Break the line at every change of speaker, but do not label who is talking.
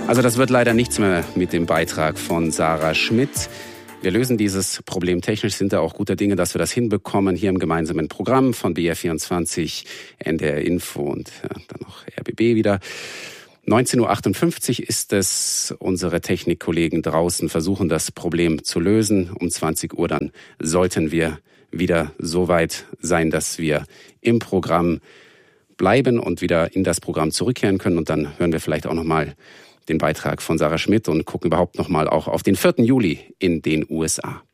Also das wird leider nichts mehr mit dem Beitrag von Sarah Schmidt. Wir lösen dieses Problem technisch, sind da auch guter Dinge, dass wir das hinbekommen hier im gemeinsamen Programm von BR24, NDR Info und dann noch RBB wieder. 19.58 Uhr ist es. Unsere Technikkollegen draußen versuchen das Problem zu lösen. Um 20 Uhr dann sollten wir wieder so weit sein, dass wir im Programm bleiben und wieder in das Programm zurückkehren können. Und dann hören wir vielleicht auch nochmal den Beitrag von Sarah Schmidt und gucken überhaupt nochmal auch auf den 4. Juli in den USA.